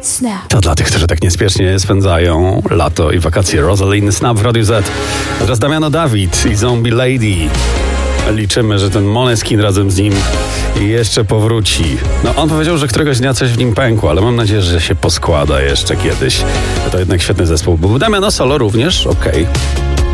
Snap. To dla tych, którzy tak niespiesznie spędzają lato i wakacje. Rosalind, Snap w Radiu Z. A teraz Damiano David i Zombie Lady. Liczymy, że ten Måneskin razem z nim jeszcze powróci. No, on powiedział, że któregoś dnia coś w nim pękło, ale mam nadzieję, że się poskłada jeszcze kiedyś. To jednak świetny zespół. Był Damiano solo również, okej.